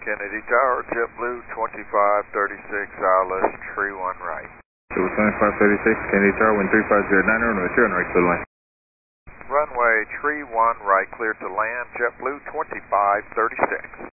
Kennedy Tower, JetBlue 2536, ILS, tree 1 right. JetBlue 2536, Kennedy Tower, wind 3509, runway 3 on right, clear to land. Runway tree 1 right, clear to land, JetBlue 2536.